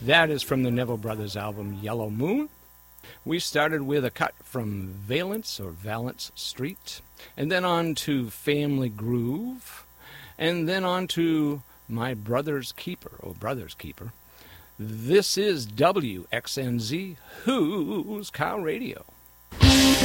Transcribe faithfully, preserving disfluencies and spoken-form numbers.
That is from the Neville Brothers album Yellow Moon. We started with a cut from Valence or Valence Street, and then on to Family Groove, and then on to My Brother's Keeper, or Brother's Keeper. This is W X N Z, Who's Cow Radio.